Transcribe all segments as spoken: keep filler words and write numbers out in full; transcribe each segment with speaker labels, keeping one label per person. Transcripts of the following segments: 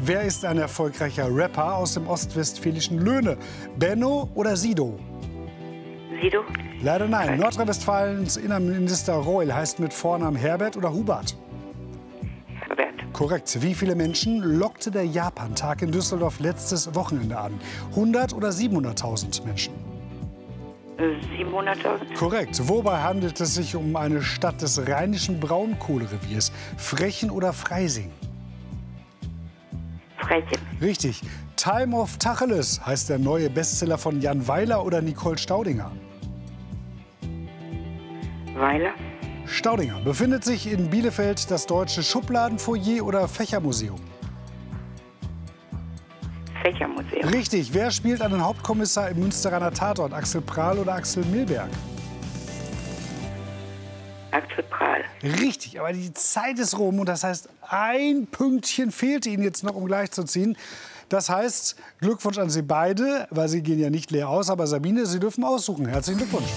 Speaker 1: Wer ist ein erfolgreicher Rapper aus dem ostwestfälischen Löhne? Benno oder Sido?
Speaker 2: Sido?
Speaker 1: Leider nein. Nordrhein-Westfalens Innenminister Reul heißt mit Vornamen Herbert oder Hubert?
Speaker 2: Herbert.
Speaker 1: Korrekt. Wie viele Menschen lockte der Japan-Tag in Düsseldorf letztes Wochenende an? hundert oder siebenhunderttausend Menschen?
Speaker 2: siebenhunderttausend.
Speaker 1: Korrekt. Wobei handelt es sich um eine Stadt des rheinischen Braunkohlereviers? Frechen oder Freising?
Speaker 2: Freising.
Speaker 1: Richtig. Time of Tacheles heißt der neue Bestseller von Jan Weiler oder Nicole Staudinger?
Speaker 2: Weiler.
Speaker 1: Staudinger. Befindet sich in Bielefeld das deutsche Schubladenfoyer oder Fächermuseum?
Speaker 2: Fächermuseum.
Speaker 1: Richtig. Wer spielt einen Hauptkommissar im Münsteraner Tatort? Axel Prahl oder Axel Milberg?
Speaker 2: Axel Prahl.
Speaker 1: Richtig, aber die Zeit ist rum und das heißt, ein Pünktchen fehlt Ihnen jetzt noch, um gleich zu ziehen. Das heißt, Glückwunsch an Sie beide, weil Sie gehen ja nicht leer aus. Aber Sabine, Sie dürfen aussuchen. Herzlichen Glückwunsch.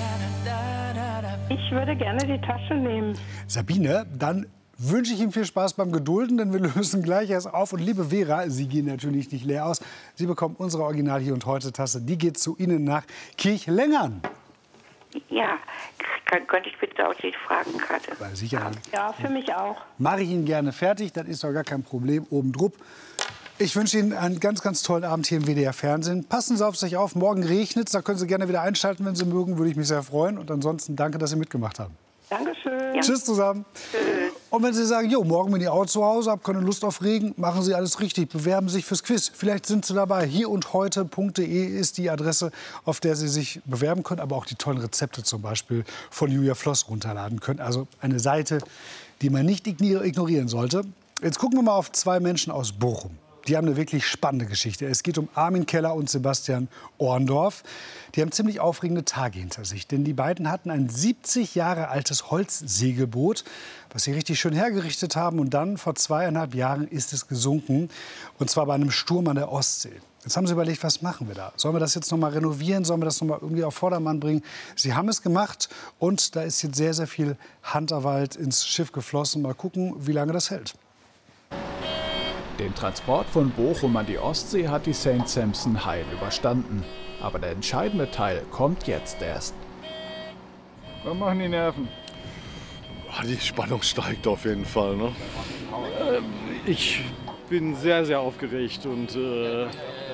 Speaker 3: Ich würde gerne die Tasche nehmen.
Speaker 1: Sabine, dann wünsche ich Ihnen viel Spaß beim Gedulden, denn wir lösen gleich erst auf. Und liebe Vera, Sie gehen natürlich nicht leer aus. Sie bekommen unsere Original Hier und Heute Tasse. Die geht zu Ihnen nach Kirchlengern.
Speaker 2: Ja, kann, könnte ich bitte auch die Fragenkarte?
Speaker 1: Bei Sicherheit.
Speaker 3: Ja, für mich auch.
Speaker 1: Mache ich Ihnen gerne fertig, das ist doch gar kein Problem, oben drupp. Ich wünsche Ihnen einen ganz, ganz tollen Abend hier im W D R Fernsehen. Passen Sie auf sich auf, morgen regnet es, da können Sie gerne wieder einschalten, wenn Sie mögen, würde ich mich sehr freuen. Und ansonsten danke, dass Sie mitgemacht haben.
Speaker 3: Dankeschön.
Speaker 1: Ja. Tschüss zusammen.
Speaker 2: Tschüss.
Speaker 1: Und wenn Sie sagen, jo, morgen bin ich auch zu Hause, habe keine Lust auf Regen, machen Sie alles richtig. Bewerben Sie sich fürs Quiz. Vielleicht sind Sie dabei. hier und heute punkt de ist die Adresse, auf der Sie sich bewerben können, aber auch die tollen Rezepte zum Beispiel von Julia Floss runterladen können. Also eine Seite, die man nicht ignorieren sollte. Jetzt gucken wir mal auf zwei Menschen aus Bochum. Die haben eine wirklich spannende Geschichte. Es geht um Armin Keller und Sebastian Orndorff. Die haben ziemlich aufregende Tage hinter sich. Denn die beiden hatten ein siebzig Jahre altes Holzsegelboot, was sie richtig schön hergerichtet haben. Und dann, vor zweieinhalb Jahren, ist es gesunken. Und zwar bei einem Sturm an der Ostsee. Jetzt haben sie überlegt, was machen wir da? Sollen wir das jetzt noch mal renovieren? Sollen wir das noch mal irgendwie auf Vordermann bringen? Sie haben es gemacht. Und da ist jetzt sehr, sehr viel Handarbeit ins Schiff geflossen. Mal gucken, wie lange das hält.
Speaker 4: Den Transport von Bochum an die Ostsee hat die Saint Sampson heil überstanden. Aber der entscheidende Teil kommt jetzt erst.
Speaker 5: Was machen die Nerven?
Speaker 6: Die Spannung steigt auf jeden Fall, ne?
Speaker 5: Ich bin sehr, sehr aufgeregt und äh,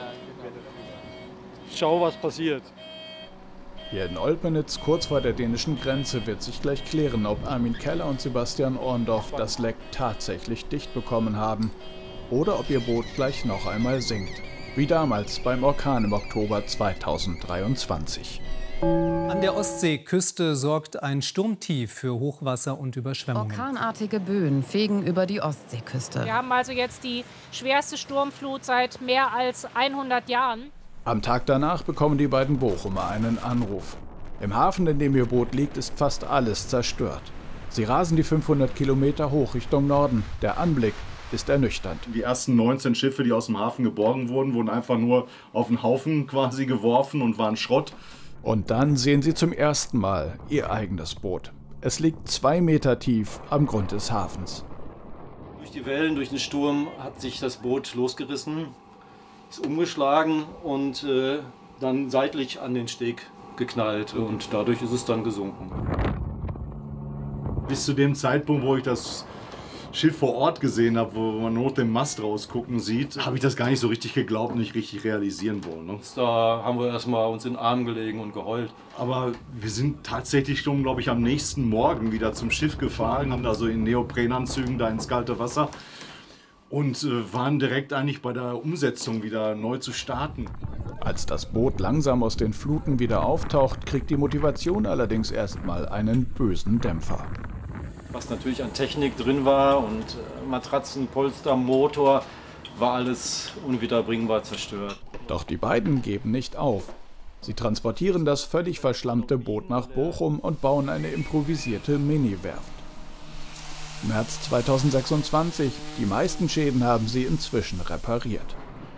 Speaker 5: schau, was passiert.
Speaker 4: Hier in Olpenitz, kurz vor der dänischen Grenze, wird sich gleich klären, ob Armin Keller und Sebastian Orndorff das Leck tatsächlich dicht bekommen haben. Oder ob ihr Boot gleich noch einmal sinkt. Wie damals beim Orkan im Oktober zweitausenddreiundzwanzig.
Speaker 7: An der Ostseeküste sorgt ein Sturmtief für Hochwasser und Überschwemmungen.
Speaker 8: Orkanartige Böen fegen über die Ostseeküste.
Speaker 9: Wir haben also jetzt die schwerste Sturmflut seit mehr als hundert Jahren.
Speaker 4: Am Tag danach bekommen die beiden Bochumer einen Anruf. Im Hafen, in dem ihr Boot liegt, ist fast alles zerstört. Sie rasen die fünfhundert Kilometer hoch Richtung Norden. Der Anblick ist ernüchternd.
Speaker 6: Die ersten neunzehn Schiffe, die aus dem Hafen geborgen wurden, wurden einfach nur auf den Haufen quasi geworfen und waren Schrott.
Speaker 4: Und dann sehen sie zum ersten Mal ihr eigenes Boot. Es liegt zwei Meter tief am Grund des Hafens.
Speaker 10: Durch die Wellen, durch den Sturm hat sich das Boot losgerissen, ist umgeschlagen und äh, dann seitlich an den Steg geknallt und dadurch ist es dann gesunken.
Speaker 6: Bis zu dem Zeitpunkt, wo ich das Schiff vor Ort gesehen habe, wo man nur den Mast rausgucken sieht, habe ich das gar nicht so richtig geglaubt und nicht richtig realisieren wollen. Ne?
Speaker 10: Da haben wir erstmal uns in den Arm gelegen und geheult.
Speaker 6: Aber wir sind tatsächlich schon, glaube ich, am nächsten Morgen wieder zum Schiff gefahren, haben da so in Neoprenanzügen da ins kalte Wasser und äh, waren direkt eigentlich bei der Umsetzung wieder neu zu starten.
Speaker 4: Als das Boot langsam aus den Fluten wieder auftaucht, kriegt die Motivation allerdings erstmal einen bösen Dämpfer.
Speaker 10: Was natürlich an Technik drin war und äh, Matratzen, Polster, Motor, war alles unwiederbringbar zerstört.
Speaker 4: Doch die beiden geben nicht auf. Sie transportieren das völlig verschlammte Boot nach Bochum und bauen eine improvisierte Mini-Werft. März zweitausendsechsundzwanzig. Die meisten Schäden haben sie inzwischen repariert.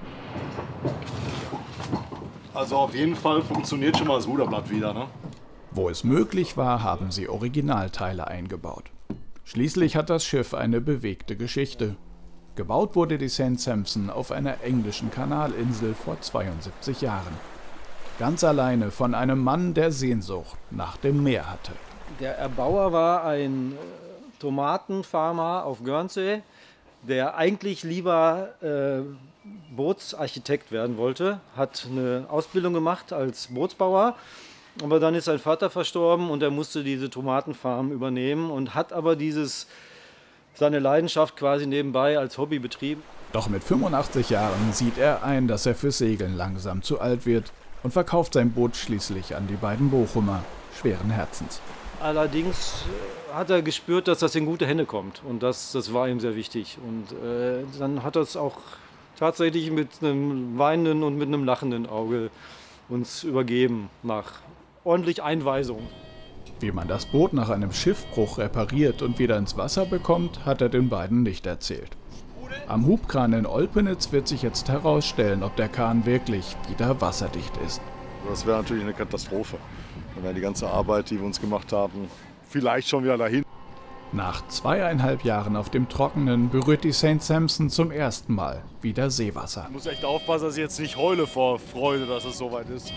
Speaker 6: Also auf jeden Fall funktioniert schon mal das Ruderblatt wieder, ne?
Speaker 4: Wo es möglich war, haben sie Originalteile eingebaut. Schließlich hat das Schiff eine bewegte Geschichte. Gebaut wurde die Saint Sampson auf einer englischen Kanalinsel vor zweiundsiebzig Jahren. Ganz alleine von einem Mann, der Sehnsucht nach dem Meer hatte.
Speaker 10: Der Erbauer war ein Tomatenfarmer auf Guernsey, der eigentlich lieber äh, Bootsarchitekt werden wollte, hat eine Ausbildung gemacht als Bootsbauer, aber dann ist sein Vater verstorben und er musste diese Tomatenfarm übernehmen und hat aber dieses, seine Leidenschaft quasi nebenbei als Hobby betrieben.
Speaker 4: Doch mit fünfundachtzig Jahren sieht er ein, dass er fürs Segeln langsam zu alt wird und verkauft sein Boot schließlich an die beiden Bochumer, schweren Herzens.
Speaker 10: Allerdings hat er gespürt, dass das in gute Hände kommt und das, das war ihm sehr wichtig. Und äh, dann hat er es auch tatsächlich mit einem weinenden und mit einem lachenden Auge uns übergeben, nach ordentlich Einweisung.
Speaker 4: Wie man das Boot nach einem Schiffbruch repariert und wieder ins Wasser bekommt, hat er den beiden nicht erzählt. Am Hubkran in Olpenitz wird sich jetzt herausstellen, ob der Kahn wirklich wieder wasserdicht ist.
Speaker 11: Das wäre natürlich eine Katastrophe. Dann wäre die ganze Arbeit, die wir uns gemacht haben, vielleicht schon wieder dahin.
Speaker 4: Nach zweieinhalb Jahren auf dem Trockenen berührt die Saint Sampson zum ersten Mal wieder Seewasser.
Speaker 11: Ich muss echt aufpassen, dass ich jetzt nicht heule vor Freude, dass es soweit ist.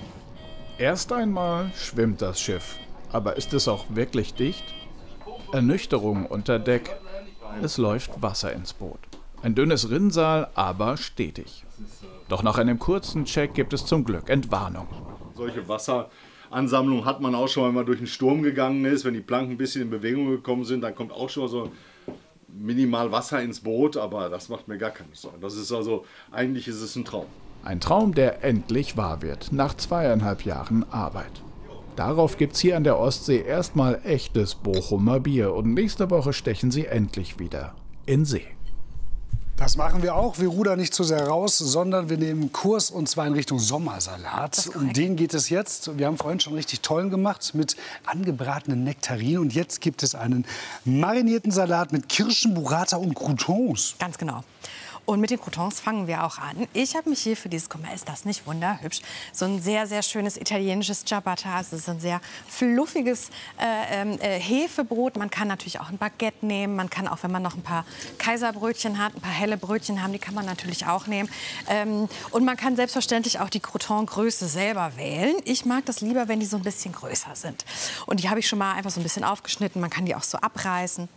Speaker 4: Erst einmal schwimmt das Schiff. Aber ist es auch wirklich dicht? Ernüchterung unter Deck. Es läuft Wasser ins Boot. Ein dünnes Rinnsal, aber stetig. Doch nach einem kurzen Check gibt es zum Glück Entwarnung.
Speaker 6: Solche Wasseransammlungen hat man auch schon, wenn man durch einen Sturm gegangen ist. Wenn die Planken ein bisschen in Bewegung gekommen sind, dann kommt auch schon so minimal Wasser ins Boot. Aber das macht mir gar keine Sorgen. Das ist also, eigentlich ist es ein Traum.
Speaker 4: Ein Traum, der endlich wahr wird, nach zweieinhalb Jahren Arbeit. Darauf gibt's hier an der Ostsee erstmal echtes Bochumer Bier und nächste Woche stechen sie endlich wieder in See.
Speaker 1: Das machen wir auch. Wir rudern nicht zu sehr raus, sondern wir nehmen Kurs, und zwar in Richtung Sommersalat. Um den geht es jetzt. Wir haben vorhin schon richtig tollen gemacht mit angebratenen Nektarinen. Und jetzt gibt es einen marinierten Salat mit Kirschen, Burrata und Croutons.
Speaker 12: Ganz genau. Und mit den Croutons fangen wir auch an. Ich habe mich hier für dieses, guck mal, ist das nicht wunderhübsch, so ein sehr, sehr schönes italienisches Ciabatta. Es ist ein sehr fluffiges äh, äh, Hefebrot. Man kann natürlich auch ein Baguette nehmen. Man kann auch, wenn man noch ein paar Kaiserbrötchen hat, ein paar helle Brötchen haben, die kann man natürlich auch nehmen. Ähm, und man kann selbstverständlich auch die Crouton-Größe selber wählen. Ich mag das lieber, wenn die so ein bisschen größer sind. Und die habe ich schon mal einfach so ein bisschen aufgeschnitten. Man kann die auch so abreißen.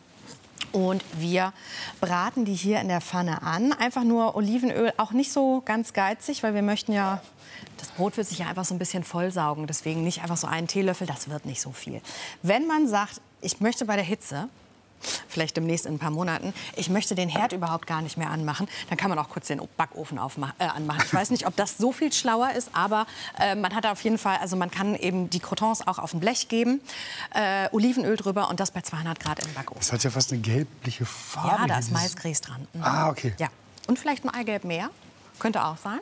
Speaker 12: Und wir braten die hier in der Pfanne an. Einfach nur Olivenöl, auch nicht so ganz geizig, weil wir möchten ja, das Brot wird sich ja einfach so ein bisschen vollsaugen. Deswegen nicht einfach so einen Teelöffel, das wird nicht so viel. Wenn man sagt, ich möchte bei der Hitze, vielleicht demnächst in ein paar Monaten, ich möchte den Herd überhaupt gar nicht mehr anmachen, dann kann man auch kurz den Backofen aufmachen, äh, anmachen. Ich weiß nicht, ob das so viel schlauer ist, aber äh, man hat auf jeden Fall, also man kann eben die Croutons auch auf ein Blech geben, äh, Olivenöl drüber und das bei zweihundert Grad im Backofen.
Speaker 1: Das hat ja fast eine gelbliche Farbe.
Speaker 12: Ja, da ist Maisgrieß dran. Mhm.
Speaker 1: Ah, okay.
Speaker 12: Ja. Und vielleicht ein Eigelb mehr, könnte auch sein.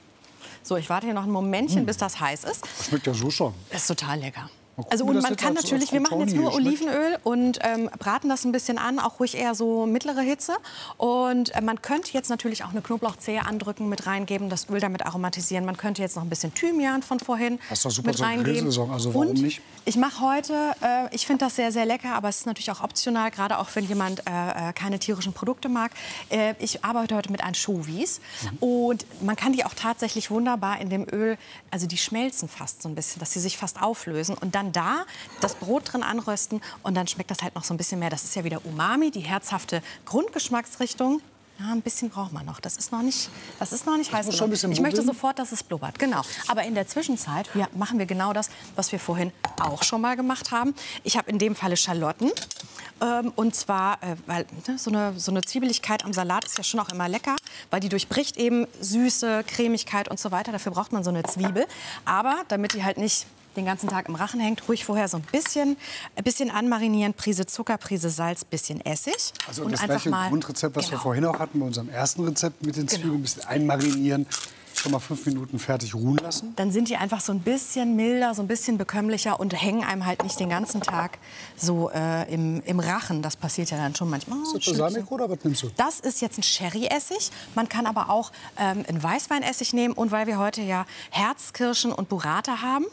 Speaker 12: So, ich warte hier noch ein Momentchen,
Speaker 1: hm.
Speaker 12: bis das heiß ist.
Speaker 1: Das schmeckt ja so schon.
Speaker 12: Das ist total lecker.
Speaker 1: Gucken,
Speaker 12: Also und man kann
Speaker 1: als,
Speaker 12: natürlich,
Speaker 1: als
Speaker 12: wir machen jetzt nur
Speaker 1: schmeckt.
Speaker 12: Olivenöl und ähm, braten das ein bisschen an, auch ruhig eher so mittlere Hitze. Und äh, man könnte jetzt natürlich auch eine Knoblauchzehe andrücken, mit reingeben, das Öl damit aromatisieren. Man könnte jetzt noch ein bisschen Thymian von vorhin
Speaker 1: das ist doch super
Speaker 12: mit
Speaker 1: zur
Speaker 12: reingeben.
Speaker 1: Grillsaison, also warum
Speaker 12: und
Speaker 1: nicht?
Speaker 12: Ich mache heute, äh, ich finde das sehr, sehr lecker, aber es ist natürlich auch optional, gerade auch wenn jemand äh, keine tierischen Produkte mag. Äh, ich arbeite heute mit Anchovies mhm. und man kann die auch tatsächlich wunderbar in dem Öl, also die schmelzen fast so ein bisschen, dass sie sich fast auflösen und dann da das Brot drin anrösten und dann schmeckt das halt noch so ein bisschen mehr. Das ist ja wieder Umami, die herzhafte Grundgeschmacksrichtung. Ja, ein bisschen braucht man noch. Das ist noch nicht, das ist noch nicht heiß genug. Ich möchte sofort, dass es blubbert. Genau. Aber in der Zwischenzeit wir, machen wir genau das, was wir vorhin auch schon mal gemacht haben. Ich habe in dem Falle Schalotten. Ähm, und zwar, äh, weil ne, so, eine, so eine Zwiebeligkeit am Salat ist ja schon auch immer lecker, weil die durchbricht eben Süße, Cremigkeit und so weiter. Dafür braucht man so eine Zwiebel. Aber damit die halt nicht den ganzen Tag im Rachen hängt, ruhig vorher so ein bisschen, ein bisschen anmarinieren, Prise Zucker, Prise Salz, bisschen Essig.
Speaker 1: Also
Speaker 12: und
Speaker 1: das
Speaker 12: einfach
Speaker 1: gleiche
Speaker 12: mal,
Speaker 1: Grundrezept, was
Speaker 12: genau.
Speaker 1: wir vorhin auch hatten bei unserem ersten Rezept mit den Zwiebeln, ein bisschen einmarinieren, schon mal fünf Minuten fertig ruhen lassen.
Speaker 12: Dann sind die einfach so ein bisschen milder, so ein bisschen bekömmlicher und hängen einem halt nicht den ganzen Tag so äh, im, im Rachen. Das passiert ja dann schon manchmal. Oh,
Speaker 1: ist das Balsamico oder was nimmst du?
Speaker 12: Das ist jetzt ein Sherry-Essig. Man kann aber auch ähm, einen Weißweinessig nehmen. Und weil wir heute ja Herzkirschen und Burrata haben,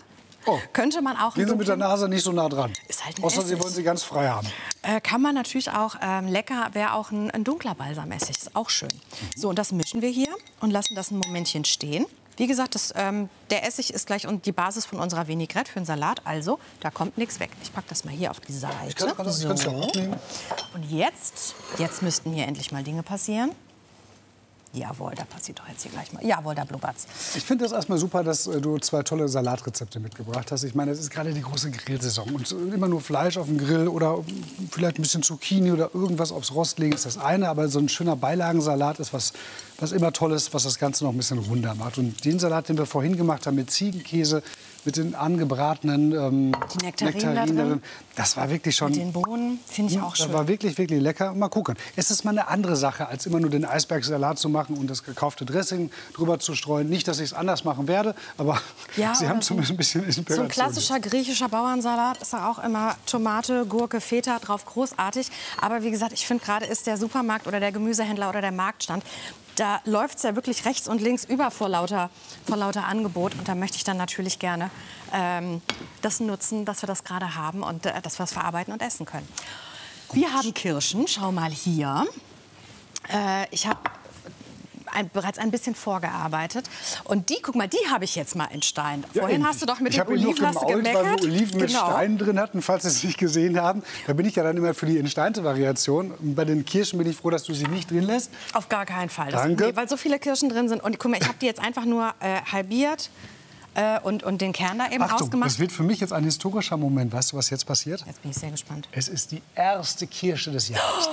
Speaker 1: Oh.
Speaker 12: Könnte man auch...
Speaker 1: Gehen Sie mit der Nase nicht so nah dran.
Speaker 12: Ist halt ein
Speaker 1: Außer Sie
Speaker 12: Essig.
Speaker 1: wollen sie ganz frei haben.
Speaker 12: Äh, kann man natürlich auch, ähm, lecker wäre auch ein, ein dunkler Balsamessig, ist auch schön. So, und das mischen wir hier und lassen das ein Momentchen stehen. Wie gesagt, das, ähm, der Essig ist gleich und die Basis von unserer Vinaigrette für den Salat. Also, da kommt nichts weg. Ich packe das mal hier auf die Seite.
Speaker 1: Ich kann, kann das,
Speaker 12: so.
Speaker 1: kann's ja auch abnehmen.
Speaker 12: Und jetzt, jetzt müssten hier endlich mal Dinge passieren. Jawohl, da passiert doch jetzt hier gleich mal. Jawohl, da blubbert's.
Speaker 1: Ich finde das erstmal super, dass äh, du zwei tolle Salatrezepte mitgebracht hast. Ich meine, es ist gerade die große Grillsaison. Und so immer nur Fleisch auf dem Grill oder vielleicht ein bisschen Zucchini oder irgendwas aufs Rost legen ist das eine. Aber so ein schöner Beilagensalat ist was, was immer toll ist, was das Ganze noch ein bisschen runder macht. Und den Salat, den wir vorhin gemacht haben mit Ziegenkäse, mit den angebratenen ähm,
Speaker 12: Die Nektarinen,
Speaker 1: Nektarinen
Speaker 12: da drin.
Speaker 1: darin, das war wirklich schon...
Speaker 12: Mit den Bohnen finde ich auch schön.
Speaker 1: Das war wirklich, wirklich lecker. Mal gucken. Es ist mal eine andere Sache, als immer nur den Eisbergsalat zu machen und das gekaufte Dressing drüber zu streuen. Nicht, dass ich es anders machen werde, aber
Speaker 12: Ja,
Speaker 1: Sie haben
Speaker 12: so-
Speaker 1: zumindest ein bisschen Inspiration.
Speaker 12: So ein klassischer griechischer Bauernsalat ist da auch immer Tomate, Gurke, Feta drauf, großartig. Aber wie gesagt, ich finde gerade ist der Supermarkt oder der Gemüsehändler oder der Marktstand, da läuft es ja wirklich rechts und links über vor lauter, vor lauter Angebot. Und da möchte ich dann natürlich gerne ähm, das nutzen, dass wir das gerade haben und äh, dass wir es verarbeiten und essen können. Wir haben Kirschen, schau mal hier. Äh, ich habe ein, bereits ein bisschen vorgearbeitet. Und die, guck mal, die habe ich jetzt mal entsteint. Vorhin
Speaker 1: Ja,
Speaker 12: hast du doch mit
Speaker 1: ich
Speaker 12: den
Speaker 1: hab ihn nur
Speaker 12: Oliven hast du
Speaker 1: gemault,
Speaker 12: gemeckert.
Speaker 1: weil wir Oliven mit
Speaker 12: Genau.
Speaker 1: Steinen drin hatten, falls Sie es nicht gesehen haben. Da bin ich ja dann immer für die entsteinte Variation. Und bei den Kirschen bin ich froh, dass du sie nicht drin lässt.
Speaker 12: Auf gar keinen Fall. Das,
Speaker 1: Danke.
Speaker 12: Nee, weil so viele Kirschen drin sind. Und guck mal, ich habe die jetzt einfach nur äh, halbiert äh, und, und den Kern da eben
Speaker 1: Achtung,
Speaker 12: rausgemacht.
Speaker 1: das wird für mich jetzt ein historischer Moment. Weißt du, was jetzt passiert?
Speaker 12: Jetzt bin ich sehr gespannt.
Speaker 1: Es ist die erste Kirsche des Jahres.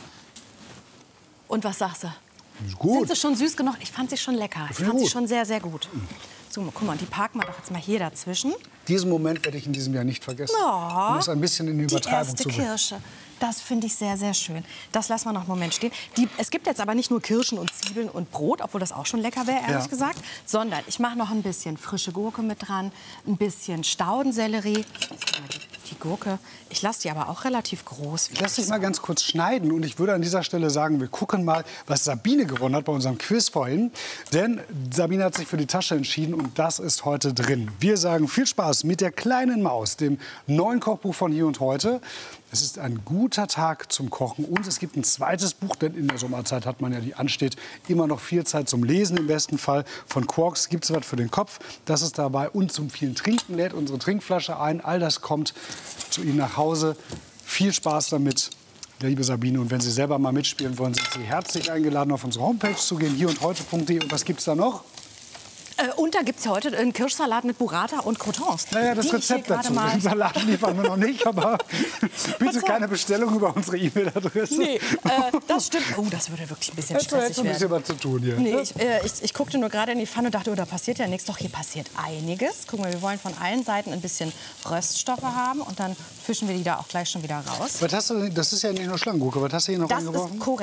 Speaker 12: Und was sagst du?
Speaker 1: Ist gut.
Speaker 12: Sind sie schon süß genug? Ich fand sie schon lecker. Ich
Speaker 1: Finde
Speaker 12: fand sie
Speaker 1: gut.
Speaker 12: schon sehr, sehr gut. So, guck mal, die parken wir doch jetzt mal hier dazwischen.
Speaker 1: Diesen Moment werde ich in diesem Jahr nicht vergessen.
Speaker 12: Ja,
Speaker 1: um es ein bisschen in die
Speaker 12: Die
Speaker 1: Übertreibung
Speaker 12: erste
Speaker 1: zu bringen.
Speaker 12: Kirsche. Das finde ich sehr, sehr schön. Das lassen wir noch einen Moment stehen. Die, es gibt jetzt aber nicht nur Kirschen und Zwiebeln und Brot, obwohl das auch schon lecker wäre, ehrlich
Speaker 1: Ja.
Speaker 12: gesagt. Sondern ich mache noch ein bisschen frische Gurke mit dran, ein bisschen Staudensellerie. Die Gurke, ich lasse die aber auch relativ groß.
Speaker 1: Ich lasse dich mal ganz kurz schneiden und ich würde an dieser Stelle sagen, wir gucken mal, was Sabine gewonnen hat bei unserem Quiz vorhin. Denn Sabine hat sich für die Tasche entschieden und das ist heute drin. Wir sagen viel Spaß mit der kleinen Maus, dem neuen Kochbuch von Hier und Heute. Es ist ein guter Tag zum Kochen und es gibt ein zweites Buch, denn in der Sommerzeit hat man ja, die ansteht, immer noch viel Zeit zum Lesen im besten Fall. Von Quarks gibt es was für den Kopf, das ist dabei und zum vielen Trinken lädt unsere Trinkflasche ein. All das kommt zu Ihnen nach Hause. Viel Spaß damit, liebe Sabine. Und wenn Sie selber mal mitspielen wollen, sind Sie herzlich eingeladen, auf unsere Homepage zu gehen, hier und heute punkt de. Und was gibt's da noch?
Speaker 12: Äh, und da gibt es ja heute einen Kirschsalat mit Burrata und Croutons.
Speaker 1: Naja, das
Speaker 12: die ich hier
Speaker 1: Rezept
Speaker 12: gerade
Speaker 1: dazu.
Speaker 12: mal-
Speaker 1: Den Salat liefern wir noch nicht, aber bitte keine Bestellung über unsere E-Mail-Adresse.
Speaker 12: Nee, äh, das stimmt. Oh, das würde wirklich ein bisschen
Speaker 1: Jetzt hättest
Speaker 12: stressig
Speaker 1: du ein bisschen
Speaker 12: werden.
Speaker 1: was zu tun hier.
Speaker 12: Nee, ich, äh, ich, ich guckte nur gerade in die Pfanne und dachte, oh, da passiert ja nichts. Doch, hier passiert einiges. Guck mal, wir wollen von allen Seiten ein bisschen Röststoffe haben und dann fischen wir die da auch gleich schon wieder raus.
Speaker 1: Was hast du denn? Das ist ja nicht nur Schlangengurke. Was hast du hier noch
Speaker 12: Das
Speaker 1: eingeworfen?
Speaker 12: ist korrekt.